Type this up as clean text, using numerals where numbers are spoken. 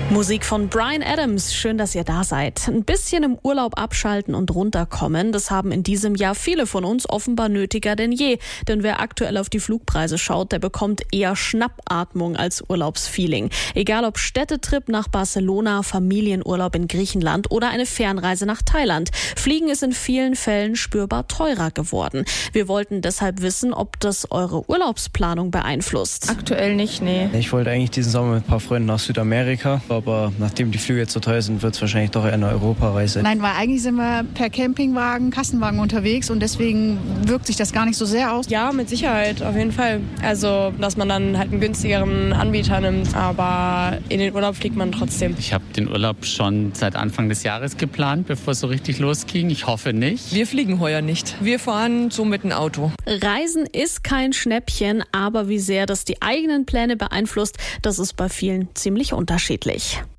Musik von Bryan Adams. Schön, dass ihr da seid. Ein bisschen im Urlaub abschalten und runterkommen, das haben in diesem Jahr viele von uns offenbar nötiger denn je. Denn wer aktuell auf die Flugpreise schaut, der bekommt eher Schnappatmung als Urlaubsfeeling. Egal ob Städtetrip nach Barcelona, Familienurlaub in Griechenland oder eine Fernreise nach Thailand. Fliegen ist in vielen Fällen spürbar teurer geworden. Wir wollten deshalb wissen, ob das eure Urlaubsplanung beeinflusst. Aktuell nicht, nee. Ich wollte eigentlich diesen Sommer mit ein paar Freunden nach Südamerika, aber nachdem die Flüge jetzt so teuer sind, wird es wahrscheinlich doch eher eine Europareise. Nein, weil eigentlich sind wir per Campingwagen, Kastenwagen unterwegs und deswegen wirkt sich das gar nicht so sehr aus. Ja, mit Sicherheit, auf jeden Fall. Also, dass man dann halt einen günstigeren Anbieter nimmt, aber in den Urlaub fliegt man trotzdem. Ich habe den Urlaub schon seit Anfang des Jahres geplant, bevor es so richtig losging. Ich hoffe nicht. Wir fliegen heuer nicht. Wir fahren so mit dem Auto. Reisen ist kein Schnäppchen, aber wie sehr das die eigenen Pläne beeinflusst, das ist bei vielen ziemlich unterschiedlich.